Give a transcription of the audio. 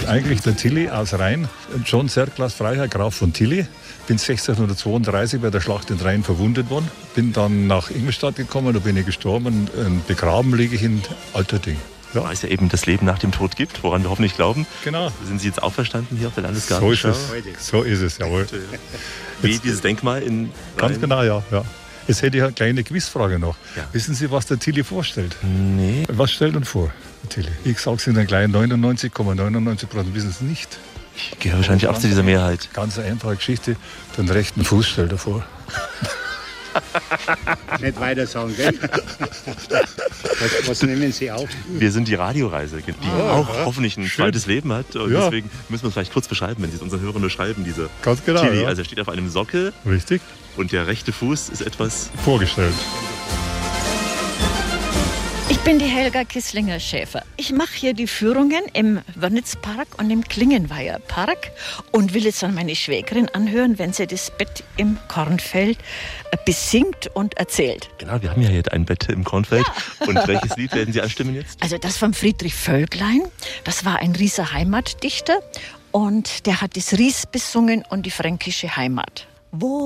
eigentlich der Tilly aus Rhein, John Serklas Freiherr Graf von Tilly. Bin 1632 bei der Schlacht in Rhein verwundet worden. Bin dann nach Ingolstadt gekommen, da bin ich gestorben und begraben liege ich in Alterding. Ja. Weil es ja eben das Leben nach dem Tod gibt, woran wir hoffentlich glauben. Genau. Sind Sie jetzt auferstanden hier auf der Landesgartenschau? So ist es, jawohl. Wie dieses Denkmal in Rhein? Ganz genau, ja. Jetzt hätte ich eine kleine Quizfrage noch. Ja. Wissen Sie, was der Tilly vorstellt? Nee. Was stellt uns vor, der Tilly? Ich sage es Ihnen gleich, 99,99% wissen es nicht. Ich gehöre wahrscheinlich auch zu dieser Mehrheit. Ganz eine einfache Geschichte. Den rechten Fuß stellt er vor. Nicht weiter sagen, gell? Was nehmen Sie auf? Wir sind die Radioreise, die auch hoffentlich ein zweites Leben hat. Und deswegen müssen wir es vielleicht kurz beschreiben, wenn Sie es unseren Hörern beschreiben. Diese Ganz genau. Tilly, Ja. also er steht auf einem Sockel. Richtig. Und der rechte Fuß ist etwas Vorgestellt. Ich bin die Helga Kisslinger-Schäfer. Ich mache hier die Führungen im Wörnitzpark und im Klingenweiher Park und will jetzt an meine Schwägerin anhören, wenn sie das Bett im Kornfeld besingt und erzählt. Genau, wir haben ja hier ein Bett im Kornfeld. Ja. Und welches Lied werden Sie anstimmen jetzt? Also das von Friedrich Völklein. Das war ein Rieser Heimatdichter und der hat das Ries besungen und die fränkische Heimat. Wo